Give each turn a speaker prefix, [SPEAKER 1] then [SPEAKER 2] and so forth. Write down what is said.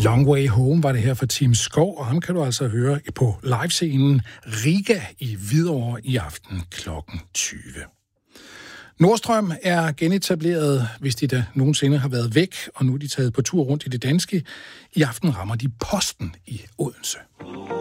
[SPEAKER 1] Long Way Home var det her for Team Skov, og ham kan du altså høre på livescenen Riga i Hvidovre i aften kl. 20. Nordstrøm er genetableret, hvis de da nogensinde har været væk, og nu er de taget på tur rundt i det danske. I aften rammer de Posten i Odense.